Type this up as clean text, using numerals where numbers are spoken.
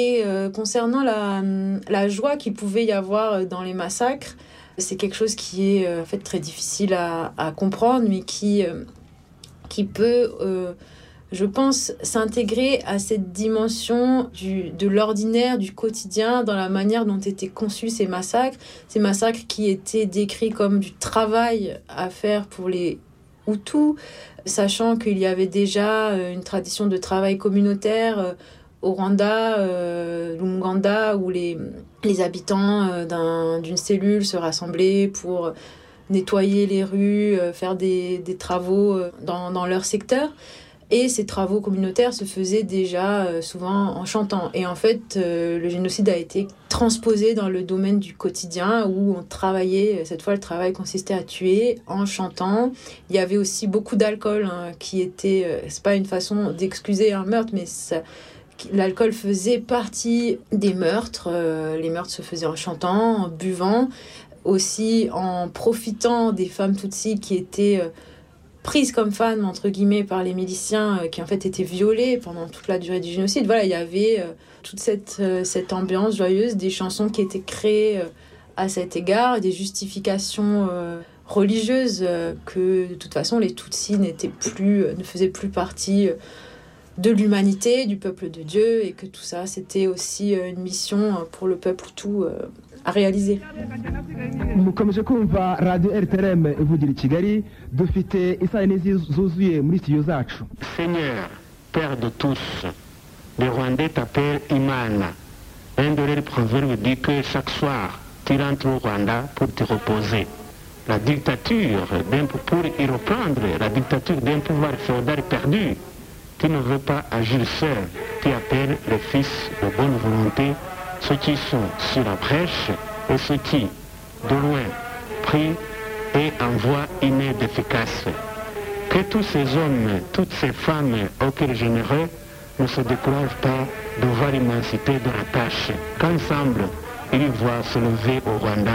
Et concernant la joie qu'il pouvait y avoir dans les massacres, c'est quelque chose qui est en fait très difficile à comprendre, mais qui peut, je pense, s'intégrer à cette dimension de l'ordinaire, du quotidien, dans la manière dont étaient conçus ces massacres qui étaient décrits comme du travail à faire pour les Hutus, sachant qu'il y avait déjà une tradition de travail communautaire au Rwanda, l'Ouganda, où les habitants d'une cellule se rassemblaient pour nettoyer les rues, faire des travaux dans leur secteur. Et ces travaux communautaires se faisaient déjà souvent en chantant. Et en fait, le génocide a été transposé dans le domaine du quotidien où on travaillait. Cette fois, le travail consistait à tuer en chantant. Il y avait aussi beaucoup d'alcool qui était... c'est pas une façon d'excuser un meurtre, mais l'alcool faisait partie des meurtres. Les meurtres se faisaient en chantant, en buvant, aussi en profitant des femmes Tutsis qui étaient prises comme femmes, entre guillemets, par les miliciens qui en fait étaient violées pendant toute la durée du génocide. Voilà, il y avait toute cette ambiance joyeuse, des chansons qui étaient créées à cet égard, des justifications religieuses que de toute façon les Tutsis ne faisaient plus partie de l'humanité, du peuple de Dieu, et que tout ça, c'était aussi une mission pour le peuple tout à réaliser. mukomeje kumva radio RTRM ivugira i Kigali, dufite isahani zuzuye muri studio zacu. Seigneur, Père de tous, les Rwandais t'appellent Imana. Un de leurs proverbes dit que chaque soir, tu rentres au Rwanda pour te reposer. La dictature, pour y reprendre, la dictature d'un pouvoir féodal perdu, tu ne veux pas agir seul, tu appelles les fils de bonne volonté, ceux qui sont sur la brèche et ceux qui, de loin, prient et envoient une aide efficace. Que tous ces hommes, toutes ces femmes au cœur généreux ne se découragent pas de voir l'immensité de la tâche, qu'ensemble, ils voient se lever au Rwanda